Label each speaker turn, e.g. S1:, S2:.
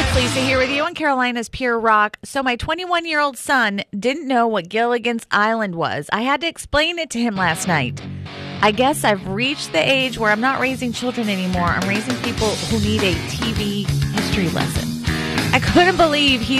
S1: Lisa here with you on Carolina's Pure Rock. So my 21-year-old son didn't know what Gilligan's Island was. I had to explain it to him last night. I guess I've reached the age where I'm not raising children anymore. I'm raising people who need a TV history lesson. I couldn't believe he